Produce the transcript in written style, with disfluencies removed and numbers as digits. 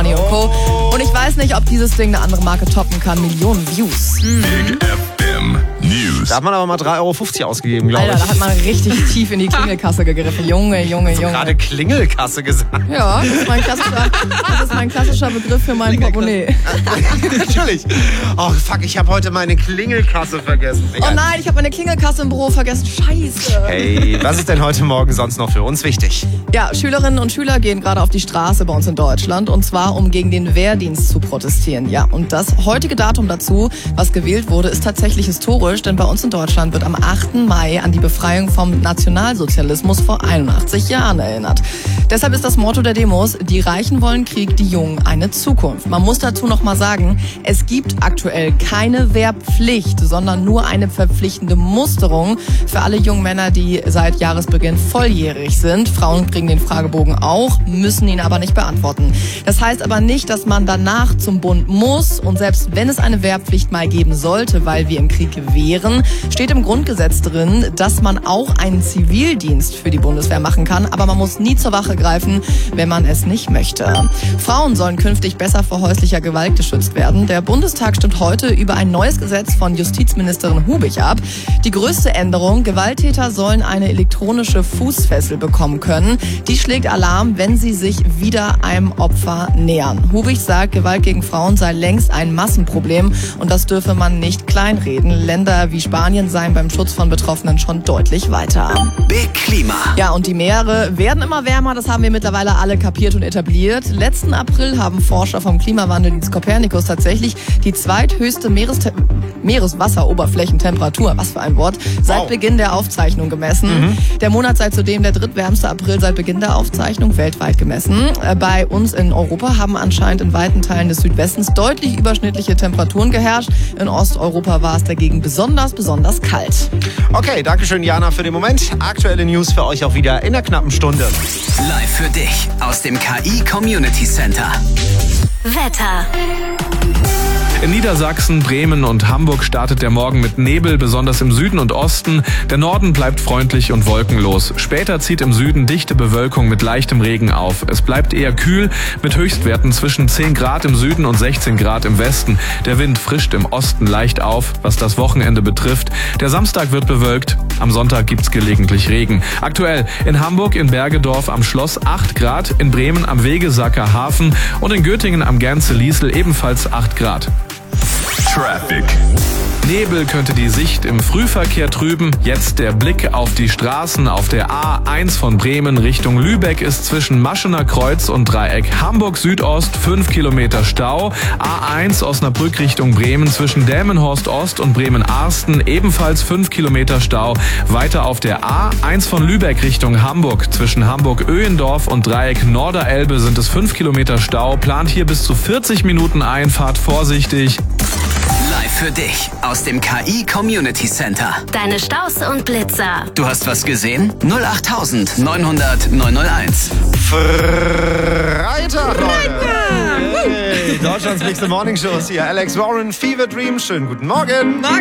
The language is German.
Barney und Co. Und ich weiß nicht, ob dieses Ding eine andere Marke toppen kann. Millionen Views. Big FM News. Da hat man aber mal 3,50 € ausgegeben, glaube ich. Alter, da hat man richtig tief in die Klingelkasse gegriffen. Junge. Gerade Klingelkasse gesagt. Ja, das ist mein klassischer Begriff für mein Portemonnaie. Natürlich. Oh, fuck, ich habe heute meine Klingelkasse vergessen. Oh nein, ich habe meine Klingelkasse im Büro vergessen. Scheiße. Hey, was ist denn heute Morgen sonst noch für uns wichtig? Ja, Schülerinnen und Schüler gehen gerade auf die Straße bei uns in Deutschland. Und zwar, um gegen den Wehrdienst zu protestieren. Ja, und das heutige Datum dazu, was gewählt wurde, ist tatsächlich historisch. Denn bei uns in Deutschland wird am 8. Mai an die Befreiung vom Nationalsozialismus vor 81 Jahren erinnert. Deshalb ist das Motto der Demos: Die Reichen wollen Krieg, die Jungen eine Zukunft. Man muss dazu noch mal sagen, es gibt aktuell keine Wehrpflicht, sondern nur eine verpflichtende Musterung für alle jungen Männer, die seit Jahresbeginn volljährig sind. Frauen kriegen den Fragebogen auch, müssen ihn aber nicht beantworten. Das heißt aber nicht, dass man danach zum Bund muss. Und selbst wenn es eine Wehrpflicht mal geben sollte, weil wir im Krieg wären, steht im Grundgesetz drin, dass man auch einen Zivildienst für die Bundeswehr machen kann. Aber man muss nie zur Wache greifen, wenn man es nicht möchte. Frauen sollen künftig besser vor häuslicher Gewalt geschützt werden. Der Bundestag stimmt heute über ein neues Gesetz von Justizministerin Hubig ab. Die größte Änderung: Gewalttäter sollen eine elektronische Fußfessel bekommen können. Die schlägt Alarm, wenn sie sich wieder einem Opfer nähern. Hubig sagt, Gewalt gegen Frauen sei längst ein Massenproblem und das dürfe man nicht kleinreden. Länder wie Spanien seien beim Schutz von Betroffenen schon deutlich weiter. Big Klima. Ja, und die Meere werden immer wärmer, das haben wir mittlerweile alle kapiert und etabliert. Letzten April haben Forscher vom Klimawandeldienst Copernicus tatsächlich die zweithöchste Meereswasseroberflächentemperatur, was für ein Wort, seit Beginn der Aufzeichnung gemessen. Der Monat sei zudem der drittwärmste April seit Beginn der Aufzeichnung weltweit gemessen. Bei uns in Europa haben anscheinend in weiten Teilen des Südwestens deutlich überschnittliche Temperaturen geherrscht. In Osteuropa war es dagegen besonders kalt. Okay, danke schön, Jana, für den Moment. Aktuelle News für euch auch wieder in der knappen Stunde. Live für dich aus dem KI Community Center. Wetter. In Niedersachsen, Bremen und Hamburg startet der Morgen mit Nebel, besonders im Süden und Osten. Der Norden bleibt freundlich und wolkenlos. Später zieht im Süden dichte Bewölkung mit leichtem Regen auf. Es bleibt eher kühl mit Höchstwerten zwischen 10 Grad im Süden und 16 Grad im Westen. Der Wind frischt im Osten leicht auf, was das Wochenende betrifft. Der Samstag wird bewölkt. Am Sonntag gibt's gelegentlich Regen. Aktuell in Hamburg in Bergedorf am Schloss 8 Grad, in Bremen am Wegesacker Hafen und in Göttingen am Gänse-Liesel ebenfalls 8 Grad. Traffic. Nebel könnte die Sicht im Frühverkehr trüben. Jetzt der Blick auf die Straßen. Auf der A1 von Bremen Richtung Lübeck ist zwischen Maschener Kreuz und Dreieck Hamburg Südost 5 Kilometer Stau. A1 Osnabrück Richtung Bremen zwischen Delmenhorst Ost und Bremen-Arsten ebenfalls 5 Kilometer Stau. Weiter auf der A1 von Lübeck Richtung Hamburg zwischen Hamburg-Öhendorf und Dreieck Norderelbe sind es 5 Kilometer Stau. Plant hier bis zu 40 Minuten Einfahrt. Vorsichtig. Live für dich aus dem KI Community Center. Deine Staus und Blitzer. Du hast was gesehen? 08000 900 901. Freitag, Leute. Hey, Deutschlands nächste Morningshow ist hier. Alex Warren, Fever Dream. Schönen guten Morgen.